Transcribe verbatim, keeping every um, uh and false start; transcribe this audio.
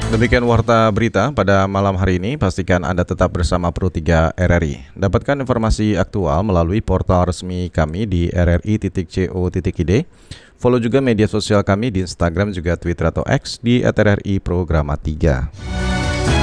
Demikian warta berita pada malam hari ini. Pastikan Anda tetap bersama Pro tiga R R I. Dapatkan informasi aktual melalui portal resmi kami di r r i titik co titik i d. Follow juga media sosial kami di Instagram juga Twitter atau X di at r r i programa tiga.